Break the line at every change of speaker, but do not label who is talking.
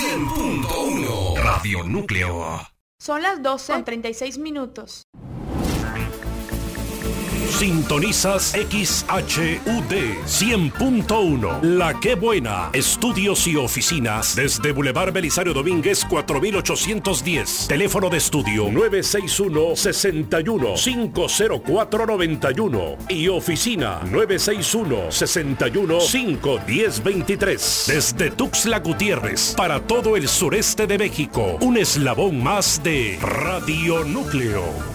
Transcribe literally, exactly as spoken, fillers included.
cien punto uno Radio Núcleo.
Son las doce con treinta y seis minutos.
Sintonizas X H U D cien punto uno. La Qué Buena. Estudios y oficinas desde Boulevard Belisario Domínguez cuatro mil ochocientos diez. Teléfono de estudio nueve seis uno, seis uno, cinco cero cuatro, nueve uno y oficina nueve seis uno, seis uno, cinco uno cero, dos tres. Desde Tuxtla Gutiérrez para todo el sureste de México. Un eslabón más de Radio Núcleo.